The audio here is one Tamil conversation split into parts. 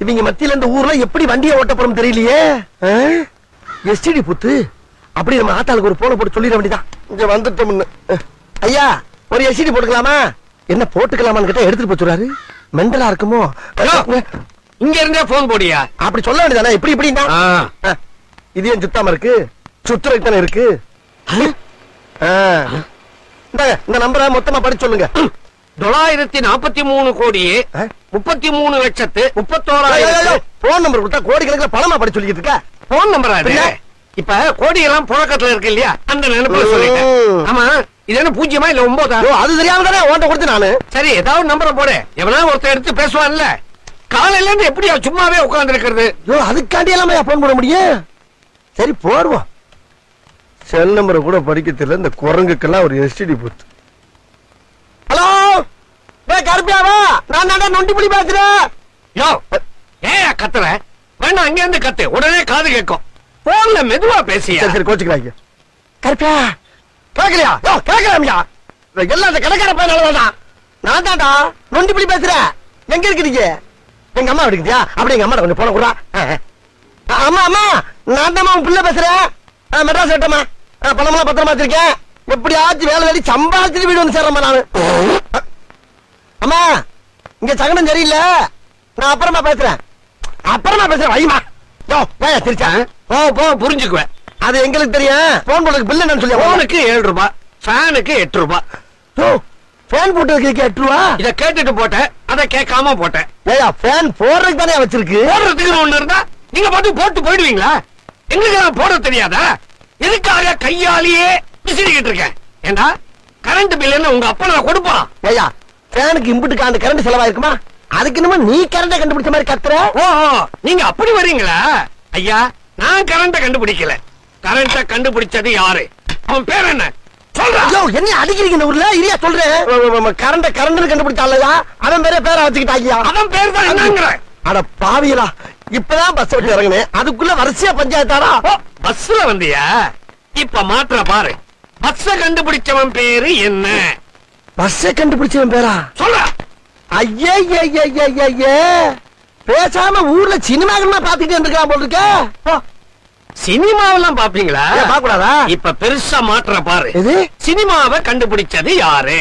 இவங்க மத்தியில இந்த ஊர்ல எப்படி வண்டியை ஓட்ட போறோம் தெரியலையே. எஸ்டிடி புத்து அப்படி நம்ம ஆத்தாளுக்கு ஒரு போன போட்டு சொல்லிட வேண்டியதான். இங்க வந்துட்டோம்னு. ஐயா ஒரு எஸ்டிடி போட்டுக்கலாமா? என்ன போட்டுக்கலாமான்னு கேட்டா எடுத்துட்டு போச்சுறாரு. மெண்டலா இருக்குமோ? இங்க இருந்தே போன் போடியா? அப்படி சொல்ல வேண்டியதானே. இப்படி இப்படின்னா இது ஏன் சுத்தாம இருக்கு? சுத்துறதுக்கு தானே இருக்கு. இந்த நம்பரை மொத்தமா படிச்சு சொல்லுங்க. 943 கோடியே 33 லட்சத்து 31,000. போன் நம்பர் கொடுத்தா கோடி கணக்குல பணமா படிச்சு சொல்லிட்டு இருக்க. போன் நம்பரா இது? இப்ப கோடி எல்லாம் புழக்கத்துல இருக்கு இல்லையா, அந்த நினைப்புல சொல்லிட்டேன். ஆமா, இது என்ன 0 இல்ல 9? அது தெரியாம தானே ஓட்ட கொடுத்து நானு. சரி, ஏதாவது நம்பரை போடு. எவனா ஒருத்தர் எடுத்து பேசுவான்ல. காலையில இருந்து எப்படியா சும்மாவே உட்கார்ந்து இருக்கிறது? அதுக்காண்டி எல்லாமே போன் போட முடியும். சரி போடுவோம். செல் நம்பரை கூட படிக்க தெரியல இந்த குரங்குக்கெல்லாம் ஒரு எஸ்டிடி போட்டு. ஹலோ கருப்பியாவா? நான் தான் நொண்டி புலி பேசுறேன். யோ ஏயா கத்துற? வேணா அங்க இருந்து கத்து, உடனே காது கேட்கும். போன்ல மெதுவா பேசியா. சரி கோச்சுக்கிறாங்க. கருப்பியா கேட்கலையா? யோ கேட்கலாமியா? எல்லாம் அந்த கடைக்கார பையனாலதான். நான் தான்டா நொண்டி புலி பேசுறேன். எங்க இருக்கிறீங்க? எங்க அம்மா இருக்குதியா? அப்படி எங்க அம்மா கொஞ்சம் போன கூட. அம்மா அம்மா நான் தான் உன் பிள்ளை பேசுறேன். மெட்ராஸ் விட்டம்மா. பணமெல்லாம் பத்திரமா வச்சிருக்கேன். எப்படியாச்சும் வேலை வேலை சம்பாதிச்சுட்டு வீடு வந்து சேர்றேன் நானு. அம்மா இங்க சகனம் சரியில்லை. நான் அப்புறமா பேசுறேன். வைமா. திருச்சா போ புரிஞ்சுக்குவேன். அது எங்களுக்கு தெரியும். போன் போடுறதுக்கு பில் என்னன்னு சொல்லி. போனுக்கு 7 ரூபாய், ஃபேனுக்கு 8 ரூபாய். ஃபேன் போட்டதுக்கு 8 ரூபா. இத கேட்டுட்டு போட்டேன், அத கேட்காம போட்டேன். ஏயா ஃபேன் போடுறதுக்கு தானே வச்சிருக்கு. போடுறதுக்கு ஒண்ணு இருந்தா நீங்க பாட்டு போட்டு போயிடுவீங்களா? எங்களுக்கு நான் போட தெரியாதா? எதுக்காக கையாலேயே விசிறிக்கிட்டு இருக்கேன்? ஏண்டா கரண்ட் பில் என்ன உங்க அப்பா நான் கொடுப்பான்? ஏயா ஃபேனுக்கு இம்புட்டுக்கு அந்த கரண்ட் செலவாயிருக்குமா? அதுக்கு என்னமோ நீ கரண்ட கண்டுபிடிச்ச மாதிரி கத்துற. ஓஹோ, நீங்க அப்படி வரீங்களா? ஐயா, நான் கரண்ட கண்டுபிடிக்கல. கரண்ட கண்டுபிடிச்சது யாரு? அவன் பேர் என்ன சொல்றா? என்ன அடிக்கிறீங்க இந்த ஊர்ல? இல்லையா சொல்றேன். கரண்ட கண்டுபிடிச்சாலையா அவன் பேரை வச்சுக்கிட்டாங்க. அவன் பேர் தான் என்னங்கிற? அட பாவியலா, இப்பதான் பஸ் விட்டு இறங்கினேன். அதுக்குள்ள வரிசையா பஞ்சாயத்தாரா? பஸ்ல வந்தியா? இப்ப மாற்ற பாரு. பஸ்ஸ கண்டுபிடிச்சவன் பேரு என்ன? பஸ்ஸ கண்டுபிடிச்சவன் பேரா சொல்ற? ஐயே பேசாம ஊர்ல சினிமாக்கள்லாம் பாத்துக்கிட்டே இருந்திருக்கான் போல இருக்க. சினிமாவெல்லாம் பாப்பீங்களா? பாக்கூடாதா? இப்ப பெருசா மாற்ற பாரு. எது? சினிமாவை கண்டுபிடிச்சது யாரு?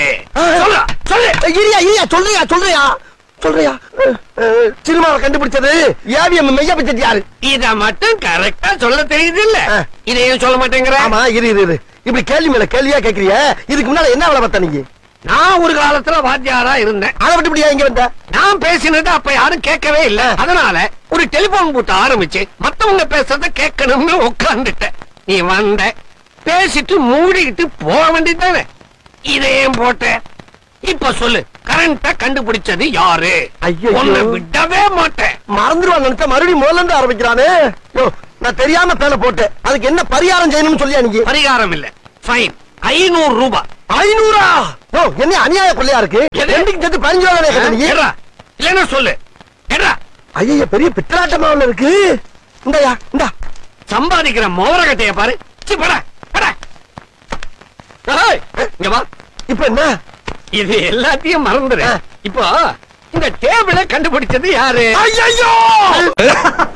சொல்றியா? சினிமாவை கண்டுபிடிச்சது ஏவிஎம் மெய்யா பிச்சது யாரு? இத மட்டும் கரெக்டா சொல்ல தெரியுது இல்ல? இதையும் சொல்ல மாட்டேங்கிற. ஆமா இரு இப்படி கேள்வி மேல கேள்வியா கேக்குறிய. இதுக்கு முன்னால என்ன வேலை பார்த்த நீங்க? நான் ஒரு காலத்துல வாத்தியாரா இருந்தேன். அதை விட்டு இப்படியா இங்க வந்த? நான் பேசினது அப்ப யாரும் கேட்கவே இல்ல. அதனால ஒரு டெலிபோன் போட்டு ஆரம்பிச்சு மத்தவங்க பேசுறத கேட்கணும்னு உட்கார்ந்துட்டேன். நீ வந்த, பேசிட்டு மூடிக்கிட்டு போக வேண்டியதானே. இதையும் போட்ட. இப்ப சொல்லு, கரண்ட கண்டுபிடிச்சது யாரு? உன்னை விடவே மாட்டேன். மறந்துடுவாங்க நினைச்சா மறுபடியும் முதல்ல இருந்து ஆரம்பிக்கிறானே. நான் தெரியாம பேன போட்டேன். அதுக்கு என்ன பரிகாரம் செய்யணும்னு சொல்லியா நீங்க? பரிகாரம் இல்ல, ஃபைன். 500 ரூபாய். 500? என்ன அநியாய கொள்ளையா இருக்கு? ரெண்டுக்கு சேர்த்து 15 ரூபாய். இல்லன்னா சொல்லு. ஐயா பெரிய பித்தலாட்டமாவில் இருக்கு. இந்தயா இந்தா சம்பாதிக்கிற மோரகட்டைய பாரு. இங்க வா. இப்ப என்ன? இது எல்லாத்தையும் மறந்துரு. இப்போ இந்த டேபிள கண்டுபிடிச்சது யாரு? ஐயோ